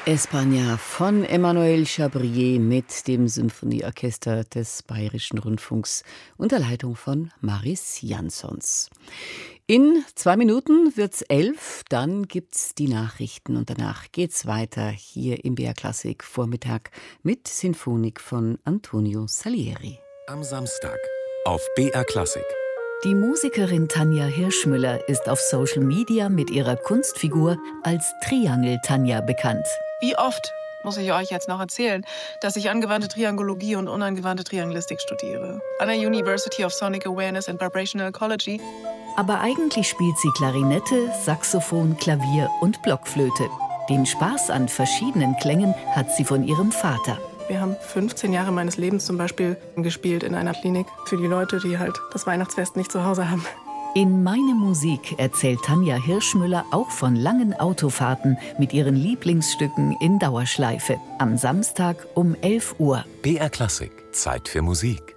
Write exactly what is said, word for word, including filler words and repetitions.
España von Emmanuel Chabrier mit dem Symphonieorchester des Bayerischen Rundfunks unter Leitung von Maris Jansons. In zwei Minuten wird's elf, dann gibt's die Nachrichten und danach geht's weiter hier im B R Klassik Vormittag mit Sinfonik von Antonio Salieri. Am Samstag auf B R Klassik. Die Musikerin Tanja Hirschmüller ist auf Social Media mit ihrer Kunstfigur als Triangel Tanja bekannt. Wie oft muss ich euch jetzt noch erzählen, dass ich angewandte Triangologie und unangewandte Triangelistik studiere? An der University of Sonic Awareness and Vibrational Ecology. Aber eigentlich spielt sie Klarinette, Saxophon, Klavier und Blockflöte. Den Spaß an verschiedenen Klängen hat sie von ihrem Vater. Wir haben fünfzehn Jahre meines Lebens zum Beispiel gespielt in einer Klinik für die Leute, die halt das Weihnachtsfest nicht zu Hause haben. In Meine Musik erzählt Tanja Hirschmüller auch von langen Autofahrten mit ihren Lieblingsstücken in Dauerschleife. Am Samstag um elf Uhr. B R Klassik. Zeit für Musik.